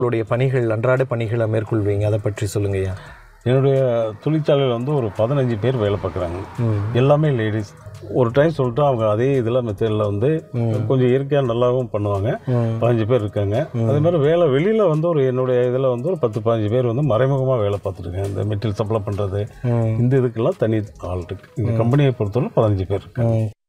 உங்களுடைய பணிகள், அன்றாட பணிகளை மேற்கொள்வீங்க, அதை பற்றி சொல்லுங்கய்யா. என்னுடைய தொழிற்சாலையில் வந்து ஒரு 15 பேர் வேலை பார்க்குறாங்க. எல்லாமே லேடிஸ். ஒரு டைம் சொல்லிட்டு அவங்க அதே இதில் மெத்தடில் வந்து கொஞ்சம் இயற்கையாக நல்லாவும் பண்ணுவாங்க. 15 பேர் இருக்காங்க. அதே மாதிரி வேலை வெளியில் வந்து என்னுடைய இதில் வந்து ஒரு 10-15 பேர் வந்து மறைமுகமாக வேலை பார்த்துருக்கேன். இந்த மெட்டீரியல் சப்ளை பண்ணுறது, இந்த இதுக்கெல்லாம் தனி ஆள் இருக்குது. இந்த கம்பெனியை பொறுத்தவரை 15 பேர் இருக்காங்க.